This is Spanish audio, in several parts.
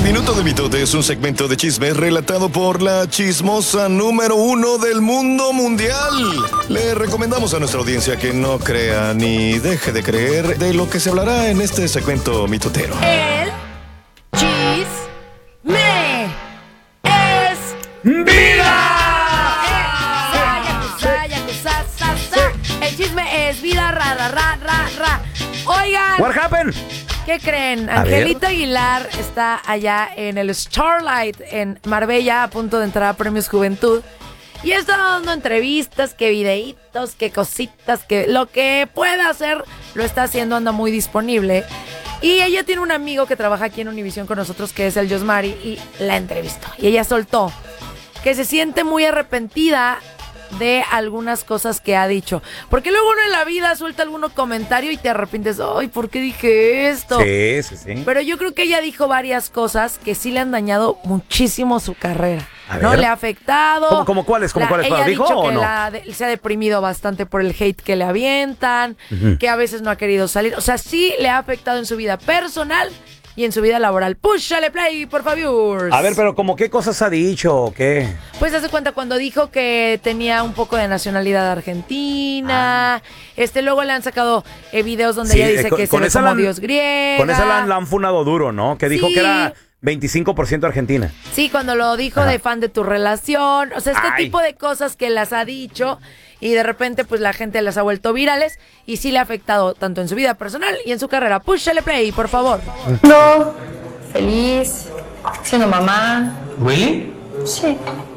Minuto de Mitote es un segmento de chismes relatado por la chismosa número 1 del mundo mundial. Le recomendamos a nuestra audiencia que no crea ni deje de creer de lo que se hablará en este segmento mitotero. El chisme es vida. El chisme es vida, ra. Oigan. What happened? ¿Qué creen? Angelita Aguilar está allá en el Starlight en Marbella a punto de entrar a Premios Juventud y está dando entrevistas, que videitos, que cositas, que lo que pueda hacer lo está haciendo, anda muy disponible. Y ella tiene un amigo que trabaja aquí en Univisión con nosotros, que es el Josmari, y la entrevistó. Y ella soltó que se siente muy arrepentida de algunas cosas que ha dicho. Porque luego uno en la vida suelta algún comentario y te arrepientes. Ay, ¿por qué dije esto? Sí. Pero yo creo que ella dijo varias cosas que sí le han dañado muchísimo su carrera. ¿No le ha afectado? ¿Cómo cuáles? Ella ha ¿Dijo dicho o que no? se ha deprimido bastante por el hate que le avientan, que a veces no ha querido salir. O sea, sí le ha afectado en su vida personal y en su vida laboral. ¡Púchale play, por favor! A ver, pero ¿cómo qué cosas ha dicho o qué? Pues hace cuenta cuando dijo que tenía un poco de nacionalidad argentina. Luego le han sacado videos donde ella dice que se ve como dios griega. Con esa la han funado duro, ¿no? Que dijo que era 25% argentina. Sí, cuando lo dijo de fan de tu relación. O sea, tipo de cosas que las ha dicho y de repente pues la gente las ha vuelto virales y sí le ha afectado tanto en su vida personal y en su carrera. Púchale play, por favor. No, feliz, siendo mamá. ¿Really? Sí.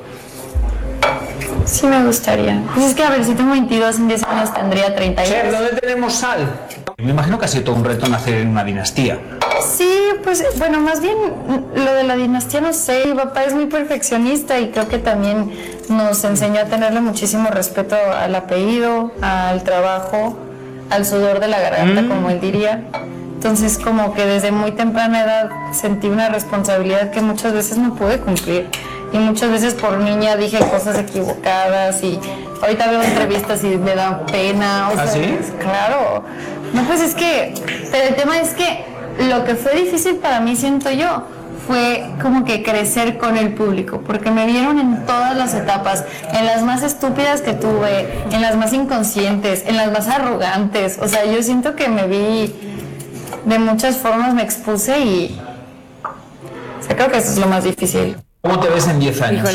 Sí me gustaría. Pues es que, a ver, si tengo 22, en 10 años tendría 32. Chef, ¿dónde tenemos sal? Me imagino que ha sido todo un reto nacer en una dinastía. Sí, pues, bueno, más bien lo de la dinastía no sé. Mi papá es muy perfeccionista y creo que también nos enseñó a tenerle muchísimo respeto al apellido, al trabajo, al sudor de la garganta, como él diría. Entonces, como que desde muy temprana edad sentí una responsabilidad que muchas veces no pude cumplir. Y muchas veces por niña dije cosas equivocadas y ahorita veo entrevistas y me da pena. O sea, ¿sí? Claro. No, pues es que, pero el tema es que lo que fue difícil para mí, siento yo, fue como que crecer con el público, porque me vieron en todas las etapas, en las más estúpidas que tuve, en las más inconscientes, en las más arrogantes. O sea, yo siento que me vi de muchas formas, me expuse y o sea, creo que eso es lo más difícil. ¿Cómo te ves en 10 años?